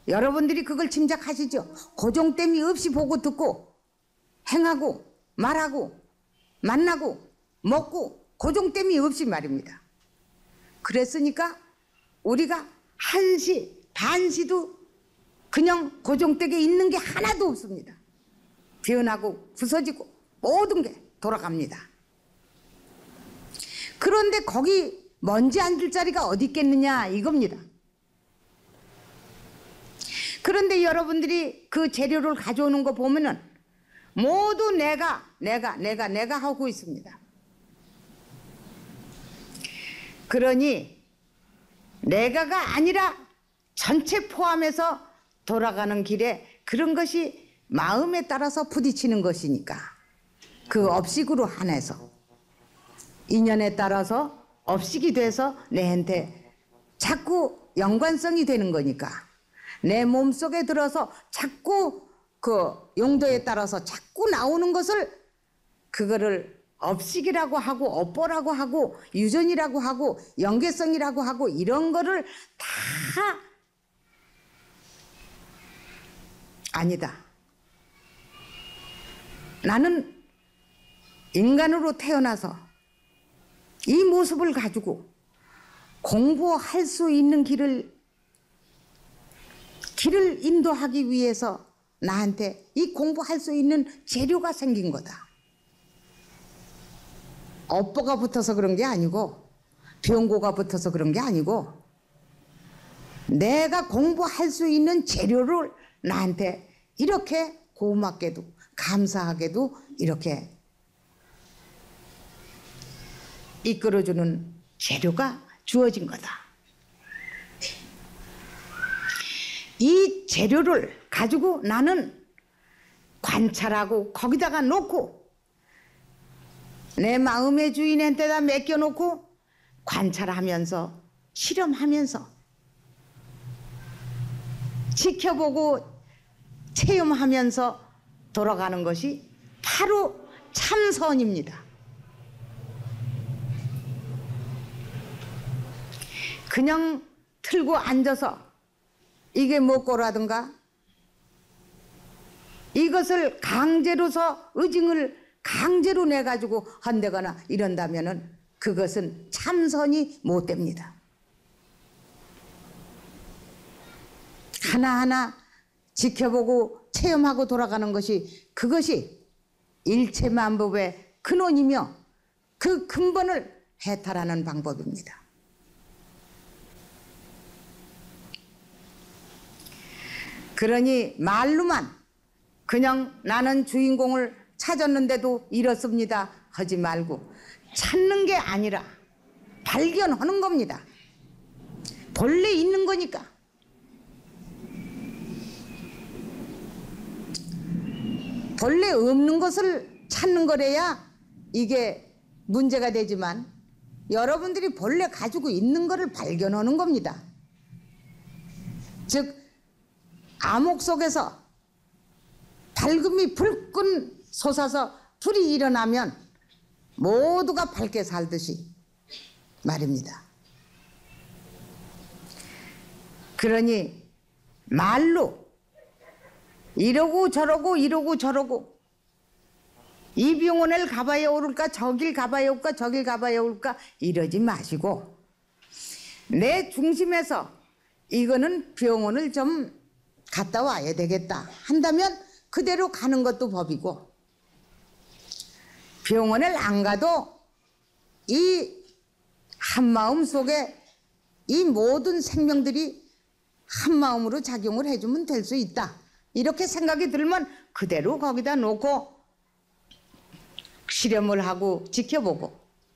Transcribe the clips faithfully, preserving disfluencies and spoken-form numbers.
여러분들이 그걸 짐작하시죠? 고정됨이 없이 보고 듣고 행하고 말하고 만나고 먹고 고정됨이 없이 말입니다. 그랬으니까 우리가 한시 반시도 그냥 고정되게 있는 게 하나도 없습니다. 변하고 부서지고 모든 게 돌아갑니다. 그런데 거기 먼지 앉을 자리가 어디 있겠느냐 이겁니다. 그런데 여러분들이 그 재료를 가져오는 거 보면은 모두 내가 내가 내가 내가 하고 있습니다. 그러니 내가가 아니라 전체 포함해서 돌아가는 길에 그런 것이 마음에 따라서 부딪히는 것이니까 그 업식으로 한해서 인연에 따라서 업식이 돼서 내한테 자꾸 연관성이 되는 거니까 내 몸속에 들어서 자꾸 그 용도에 따라서 자꾸 나오는 것을 그거를 업식이라고 하고 업보라고 하고 유전이라고 하고 연계성이라고 하고 이런 거를 다 아니다. 나는 인간으로 태어나서 이 모습을 가지고 공부할 수 있는 길을 길을 인도하기 위해서 나한테 이 공부할 수 있는 재료가 생긴 거다. 업보가 붙어서 그런 게 아니고 병고가 붙어서 그런 게 아니고 내가 공부할 수 있는 재료를 나한테 이렇게 고맙게도 감사하게도 이렇게 이끌어주는 재료가 주어진 거다. 이 재료를 가지고 나는 관찰하고 거기다가 놓고 내 마음의 주인한테다 맡겨놓고 관찰하면서 실험하면서 지켜보고 체험하면서 돌아가는 것이 바로 참선입니다. 그냥 틀고 앉아서 이게 뭐고라든가 이것을 강제로서 의징을 강제로 내가지고 한다거나 이런다면은 그것은 참선이 못 됩니다. 하나하나 지켜보고 체험하고 돌아가는 것이 그것이 일체만법의 근원이며 그 근본을 해탈하는 방법입니다. 그러니 말로만 그냥 나는 주인공을 찾았는데도 이렇습니다 하지 말고 찾는 게 아니라 발견하는 겁니다. 본래 있는 거니까. 본래 없는 것을 찾는 거래야 이게 문제가 되지만 여러분들이 본래 가지고 있는 거를 발견하는 겁니다. 즉 암흑 속에서 밝음이 불끈 솟아서 불이 일어나면 모두가 밝게 살듯이 말입니다. 그러니 말로 이러고 저러고 이러고 저러고 이 병원을 가봐야 옳을까 저길 가봐야 옳을까 저길 가봐야 옳을까 이러지 마시고 내 중심에서 이거는 병원을 좀 갔다 와야 되겠다 한다면 그대로 가는 것도 법이고 병원을 안 가도 이 한마음 속에 이 모든 생명들이 한마음으로 작용을 해주면 될 수 있다. 이렇게 생각이 들면 그대로 거기다 놓고 실험을 하고 지켜보고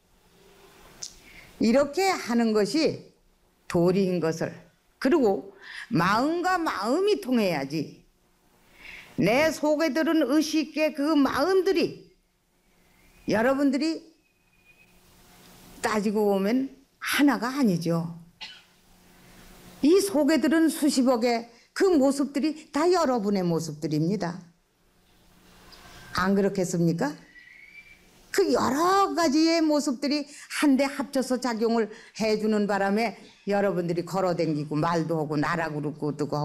이렇게 하는 것이 도리인 것을 그리고 마음과 마음이 통해야지 내 속에 들은 의식의 그 마음들이 여러분들이 따지고 보면 하나가 아니죠. 이 속에 들은 수십억의 그 모습들이 다 여러분의 모습들입니다. 안 그렇겠습니까? 그 여러 가지의 모습들이 한데 합쳐서 작용을 해주는 바람에 여러분들이 걸어다니고 말도 하고 나라 그러고 뜨고